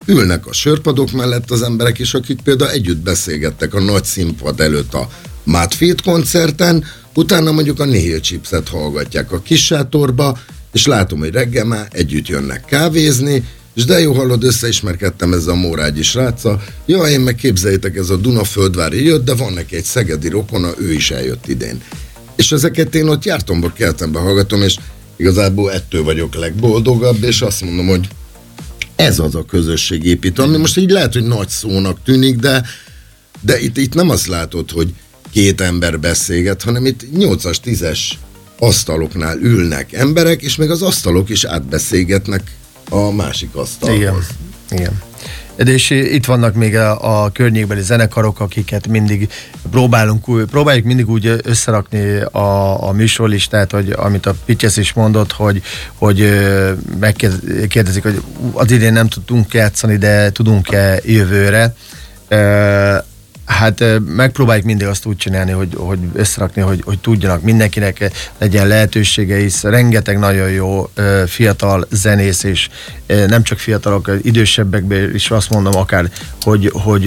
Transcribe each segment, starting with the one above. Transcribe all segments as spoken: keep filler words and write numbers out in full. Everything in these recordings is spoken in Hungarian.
ülnek a sörpadok mellett az emberek is, akik például együtt beszélgettek a nagy színpad előtt a Mudfeed koncerten, utána mondjuk a Nihil Chipset hallgatják a kis sátorba, és látom, hogy reggel már együtt jönnek kávézni, és de jó, hallod, összeismerkedtem ezzel a Mórágyi sráccal. Ja, én meg képzeljétek, ez a Dunaföldvári jött, de van neki egy szegedi rokona, ő is eljött idén. És ezeket én ott jártomba, keltembe hallgatom, és igazából ettől vagyok legboldogabb, és azt mondom, hogy ez az a közösségépítő, ami most így lehet, hogy nagy szónak tűnik, de, de itt, itt nem azt látod, hogy két ember beszélget, hanem itt nyolcas, tízes asztaloknál ülnek emberek, és még az asztalok is átbeszélgetnek a másik asztalhoz. Igen, igen. De és itt vannak még a, a környékbeli zenekarok, akiket mindig próbálunk, próbáljuk mindig úgy összerakni a, a műsorlistát, hogy amit a Pittyesz is mondott, hogy, hogy megkérdezik, hogy az idén nem tudtunk játszani, de tudunk-e jövőre. Hát megpróbáljuk mindig azt úgy csinálni, hogy, hogy összerakni, hogy, hogy tudjanak mindenkinek legyen lehetősége, hisz rengeteg nagyon jó fiatal zenész, és nem csak fiatalok, idősebbekben is azt mondom akár, hogy, hogy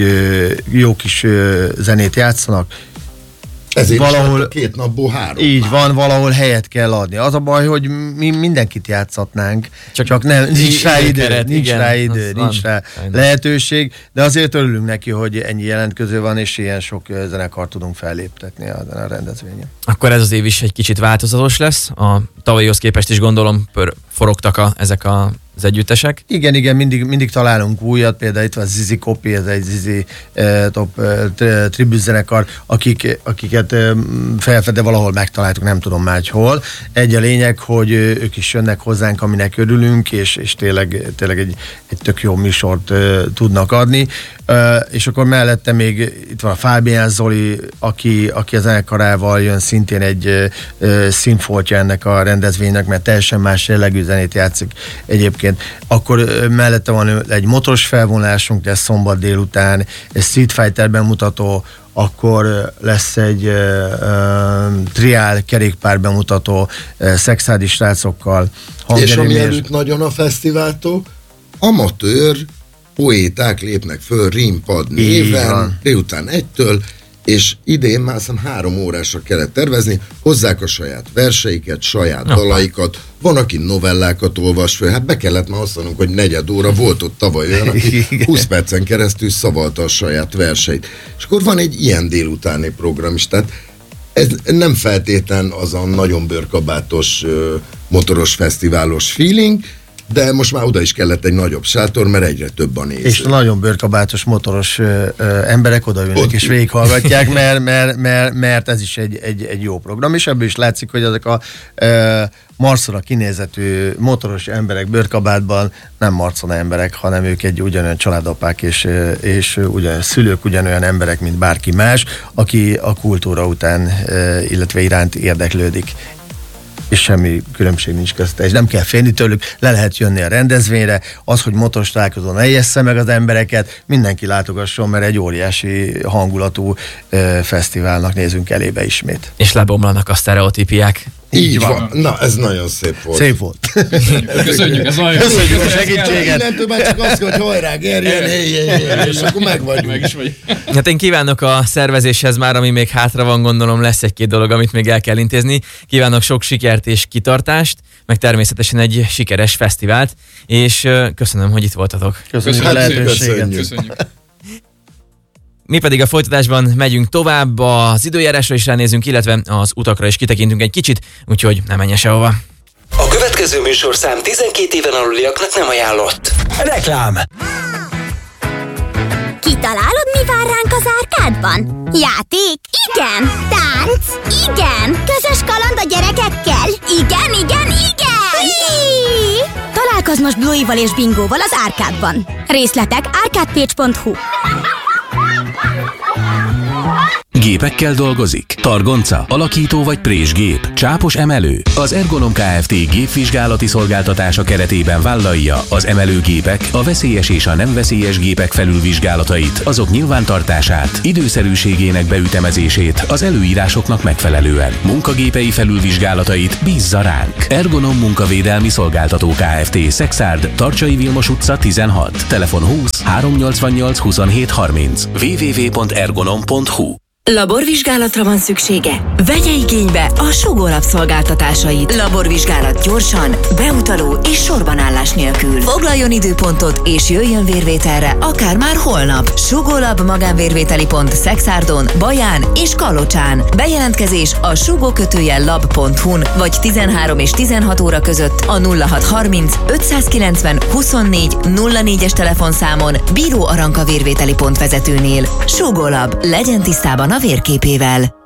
jó kis zenét játszanak. Ezért valahol a két napból három. Így már van, valahol helyet kell adni. Az a baj, hogy mi mindenkit játszhatnánk, csak, csak nem, nincs rá idő, keret, nincs igen, rá idő, nincs rá lehetőség, de azért örülünk neki, hogy ennyi jelentkező van, és ilyen sok zenekart tudunk felléptetni a, a rendezvényen. Akkor ez az év is egy kicsit változatos lesz. A tavalyihoz képest is gondolom pör, forogtak a, ezek a az együttesek. Igen, igen, mindig, mindig találunk újat, például itt van Zizi Kopi, ez egy Zizi eh, top eh, tribüt zenekar, akik, akiket eh, felfede valahol megtaláltuk, nem tudom már hol. Egy a lényeg, hogy ők is jönnek hozzánk, aminek örülünk, és, és tényleg, tényleg egy, egy tök jó műsort eh, tudnak adni. Uh, és akkor mellette még itt van a Fábián Zoli, aki, aki a zenekarával jön, szintén egy uh, színfoltja ennek a rendezvénynek, mert teljesen más jellegű zenét játszik egyébként. Akkor uh, mellette van egy motoros felvonásunk, lesz szombat délután, egy Street Fighter bemutató, akkor lesz egy uh, uh, triál kerékpár bemutató uh, szexádi srácokkal. És ami előtt nagyon a fesztiváltól, amatőr poéták lépnek föl Rímpad néven, délután egytől, és idén már hiszem három órásra kellett tervezni, hozzák a saját verseiket, saját Aha. dalaikat, van, aki novellákat olvas föl, hát be kellett már azt mondunk, hogy negyed óra, volt ott tavaly olyan, aki húsz percen keresztül szavalta a saját verseit. És akkor van egy ilyen délutáni program is, tehát ez nem feltétlen az a nagyon bőrkabátos, motoros, fesztiválos feeling, de most már oda is kellett egy nagyobb sátor, mert egyre több a néző. És nagyon bőrkabátos, motoros ö, ö, emberek oda jönnek és végighallgatják, mert, mert, mert, mert ez is egy, egy, egy jó program, és ebből is látszik, hogy ezek a ö, marcona kinézetű motoros emberek bőrkabátban nem marcona emberek, hanem ők egy ugyanolyan családapák és, és ugyan, szülők ugyanolyan emberek, mint bárki más, aki a kultúra után, ö, illetve iránt érdeklődik. És semmi különbség nincs közte, és nem kell félni tőlük, le lehet jönni a rendezvényre, az, hogy motoros találkozón ne jessze meg az embereket, mindenki látogasson, mert egy óriási hangulatú ö, fesztiválnak nézünk elébe ismét. És lebomlanak a sztereotípiák. Így, Így van. van. Na, ez nagyon szép volt. Szép volt. Köszönjük, ez nagyon Köszönjük a segítséget. Innentől már csak azt, hogy hajrá, gerjen, hé, hé, hé, és akkor meg vagyunk. Meg is vagy. Hát én kívánok a szervezéshez már, ami még hátra van, gondolom lesz egy-két dolog, amit még el kell intézni. Kívánok sok sikert és kitartást, meg természetesen egy sikeres fesztivált, és köszönöm, hogy itt voltatok. Köszönjük, köszönjük a lehetőséget. Köszönjük. Mi pedig a folytatásban megyünk tovább, az időjárásra is ránézünk, illetve az utakra is kitekintünk egy kicsit, úgyhogy nem menjen sehova. A következő műsorszám tizenkét éven aluliaknak nem ajánlott. Reklám! Kitalálod, mi vár ránk az árkádban? Játék? Igen! Tánc? Igen! Közös kaland a gyerekekkel? Igen, igen, igen! Hí! Találkozz most Bluey-val és Bingóval az árkádban. Részletek árkádpage pont hu. Gépekkel dolgozik? Targonca, alakító vagy présgép, csápos emelő? Az Ergonom Kft. Gépvizsgálati szolgáltatása keretében vállalja az emelőgépek, a veszélyes és a nem veszélyes gépek felülvizsgálatait, azok nyilvántartását, időszerűségének beütemezését az előírásoknak megfelelően. Munkagépei felülvizsgálatait bízza ránk. Ergonom Munkavédelmi Szolgáltató Kft. Szexárd, Tarcsai Vilmos utca tizenhat, telefon húsz háromszáznyolcvannyolc huszonhét harminc, double-u double-u double-u pont ergonom pont hu. Laborvizsgálatra van szüksége? Vegye igénybe a Sugó Lab szolgáltatásait. Laborvizsgálat gyorsan, beutaló és sorbanállás nélkül. Foglaljon időpontot és jöjjön vérvételre, akár már holnap. Sugó Lab magánvérvételi pont Szexárdon, Baján és Kalocsán. Bejelentkezés a sugó kötőjel lab pont hu-n vagy tizenhárom és tizenhat óra között a nulla hat harminc ötszázkilencven huszonnégy nulla négyes telefonszámon Bíró Aranka vérvételi pont vezetőnél. Sugó Lab, legyen tisztában a vérképével.